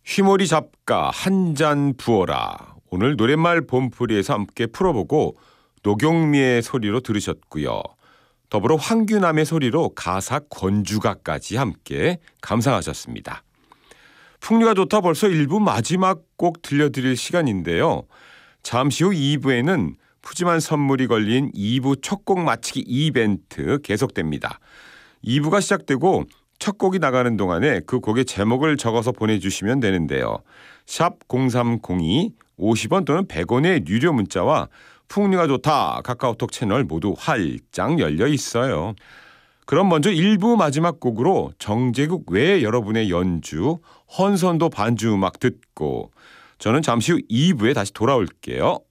휘몰이 잡가 한 잔 부어라. 오늘 노랫말 봄풀이에서 함께 풀어보고 노경미의 소리로 들으셨고요. 더불어 황규남의 소리로 가사 권주가까지 함께 감상하셨습니다. 풍류가 좋다 벌써 1부 마지막 곡 들려드릴 시간인데요. 잠시 후 2부에는 푸짐한 선물이 걸린 2부 첫 곡 맞히기 이벤트 계속됩니다. 2부가 시작되고 첫 곡이 나가는 동안에 그 곡의 제목을 적어서 보내주시면 되는데요. 샵 0302 50원 또는 100원의 유료 문자와 풍류가 좋다 카카오톡 채널 모두 활짝 열려 있어요. 그럼 먼저 1부 마지막 곡으로 정제국 외 여러분의 연주 헌선도 반주 음악 듣고 저는 잠시 후 2부에 다시 돌아올게요.